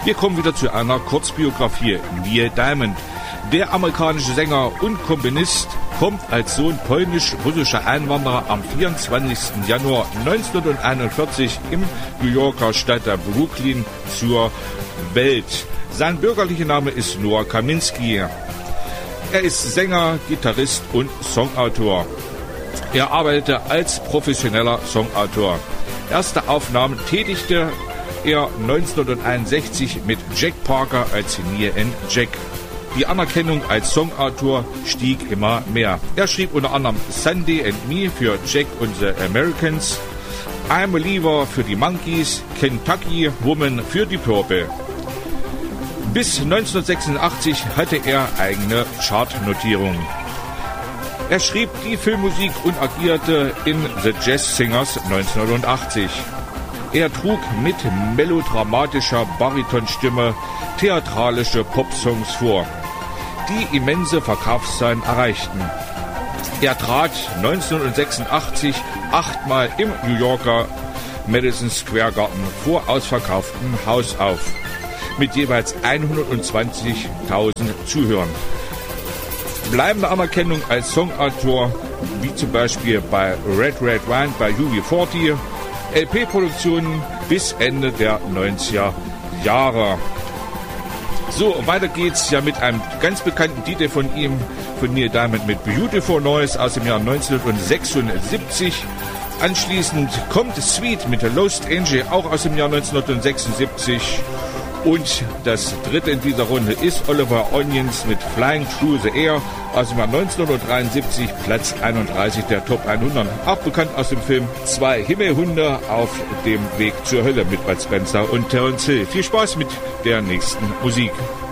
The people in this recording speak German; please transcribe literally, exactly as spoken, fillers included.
Wir kommen wieder zu einer Kurzbiografie. Neil Diamond. Der amerikanische Sänger und Komponist kommt als Sohn polnisch-russischer Einwanderer am vierundzwanzigsten Januar neunzehnhunderteinundvierzig im New Yorker Stadtteil Brooklyn zur Welt. Sein bürgerlicher Name ist Noah Kaminski. Er ist Sänger, Gitarrist und Songautor. Er arbeitete als professioneller Songautor. Erste Aufnahmen tätigte er neunzehnhunderteinundsechzig mit Jack Parker als Neil and Jack. Die Anerkennung als Songautor stieg immer mehr. Er schrieb unter anderem Sunday and Me für Jack und the Americans, I'm a Believer für die Monkees, Kentucky Woman für die Purple. Bis neunzehnhundertsechsundachtzig hatte er eigene Chartnotierungen. Er schrieb die Filmmusik und agierte in The Jazz Singers neunzehnhundertachtzig. Er trug mit melodramatischer Baritonstimme theatralische Popsongs vor, die immense Verkaufszahlen erreichten. Er trat neunzehnhundertsechsundachtzig achtmal im New Yorker Madison Square Garden vor ausverkauftem Haus auf, mit jeweils hundertzwanzigtausend Zuhörern. Bleibende Anerkennung als Songautor, wie zum Beispiel bei Red Red Wine bei U B vierzig, L P-Produktionen bis Ende der neunziger Jahre. So, weiter geht's ja mit einem ganz bekannten Titel von ihm, von Neil Diamond, mit Beautiful Noise aus dem Jahr neunzehnhundertsechsundsiebzig. Anschließend kommt Sweet mit Lost Angel, auch aus dem Jahr neunzehnhundertsechsundsiebzig. Und das dritte in dieser Runde ist Oliver Onions mit Flying Through the Air aus dem Jahr neunzehnhundertdreiundsiebzig, Platz einunddreißig der Top hundert. Auch bekannt aus dem Film Zwei Himmelhunde auf dem Weg zur Hölle mit Bud Spencer und Terence Hill. Viel Spaß mit der nächsten Musik.